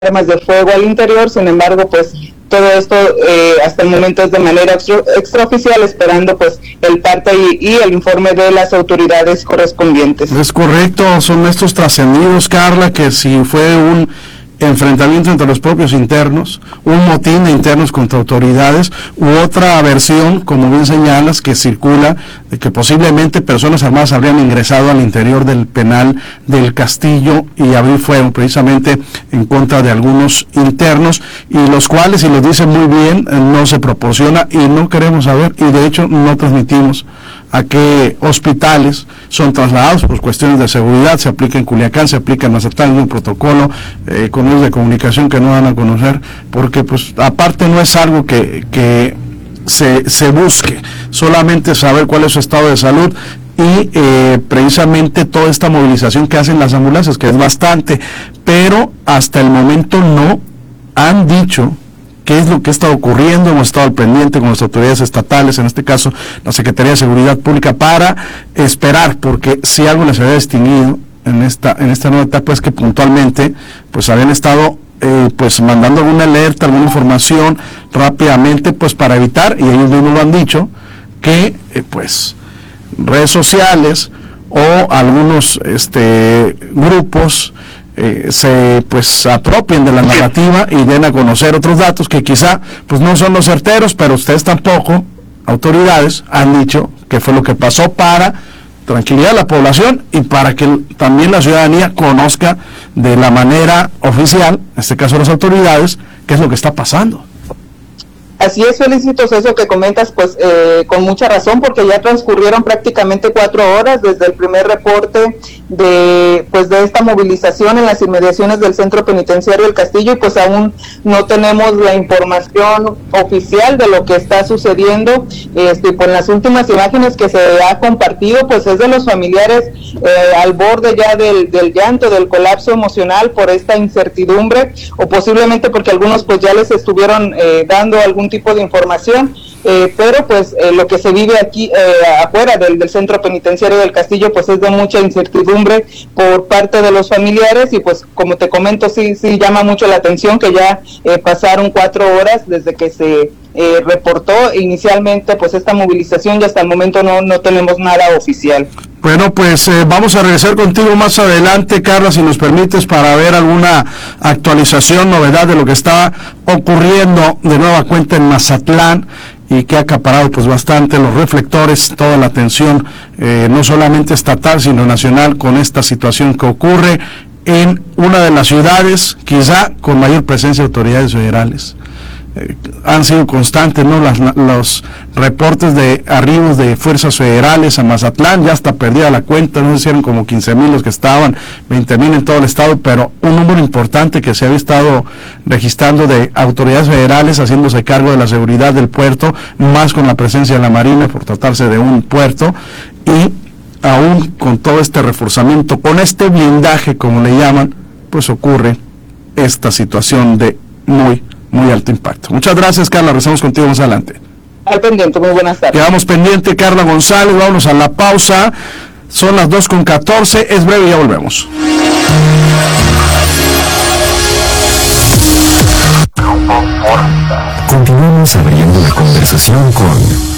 armas de fuego al interior. Sin embargo, pues todo esto hasta el momento es de manera extraoficial, esperando pues el parte y el informe de las autoridades correspondientes. Es correcto, son estos trascendidos, Carla, que si fue un enfrentamiento entre los propios internos, un motín de internos contra autoridades, u otra versión, como bien señalas, que circula, de que posiblemente personas armadas habrían ingresado al interior del penal del Castillo y abrir fuego precisamente en contra de algunos internos, y los cuales, y lo dicen muy bien, no se proporciona y no queremos saber, y de hecho no transmitimos a qué hospitales son trasladados por cuestiones de seguridad. Se aplica en Culiacán, se aplica en Mazatlán, un protocolo con medios de comunicación que no van a conocer, porque pues aparte no es algo que se busque, solamente saber cuál es su estado de salud y precisamente toda esta movilización que hacen las ambulancias, que es bastante, pero hasta el momento no han dicho qué es lo que está ocurriendo. Hemos estado al pendiente con las autoridades estatales, en este caso la Secretaría de Seguridad Pública, para esperar, porque si algo les había distinguido en esta nueva etapa es que puntualmente pues habían estado pues mandando alguna alerta, alguna información rápidamente, pues para evitar, y ellos mismos lo han dicho, que pues redes sociales o algunos grupos se pues apropien de la narrativa y den a conocer otros datos que quizá pues no son los certeros, pero ustedes tampoco, autoridades, han dicho que fue lo que pasó, para tranquilidad de la población y para que también la ciudadanía conozca de la manera oficial, en este caso las autoridades, qué es lo que está pasando. Así es, Felicitos, eso que comentas, pues con mucha razón, porque ya transcurrieron prácticamente 4 horas desde el primer reporte de esta movilización en las inmediaciones del Centro Penitenciario del Castillo, y pues aún no tenemos la información oficial de lo que está sucediendo. Pues las últimas imágenes que se ha compartido, pues es de los familiares al borde ya del llanto, del colapso emocional por esta incertidumbre, o posiblemente porque algunos pues ya les estuvieron dando algún tipo de información, pero pues lo que se vive aquí afuera del Centro Penitenciario del Castillo pues es de mucha incertidumbre por parte de los familiares, y pues como te comento, sí llama mucho la atención que ya pasaron 4 horas desde que se reportó inicialmente pues esta movilización, y hasta el momento no tenemos nada oficial. Bueno, pues vamos a regresar contigo más adelante, Carla, si nos permites, para ver alguna actualización, novedad de lo que está ocurriendo de nueva cuenta en Mazatlán, y que ha acaparado pues bastante los reflectores, toda la atención, no solamente estatal, sino nacional, con esta situación que ocurre en una de las ciudades, quizá con mayor presencia de autoridades federales. Han sido constantes, ¿no?, los reportes de arribos de fuerzas federales a Mazatlán. Ya hasta perdida la cuenta, no sé si eran como 15,000 los que estaban, 20,000 en todo el estado, pero un número importante que se había estado registrando de autoridades federales haciéndose cargo de la seguridad del puerto, más con la presencia de la Marina por tratarse de un puerto, y aún con todo este reforzamiento, con este blindaje como le llaman, pues ocurre esta situación de muy alto impacto. Muchas gracias, Carla, regresamos contigo más adelante. Al pendiente, muy buenas tardes. Quedamos pendiente, Carla González, vámonos a la pausa, son las 2:14, es breve y ya volvemos. Continuamos abriendo la conversación con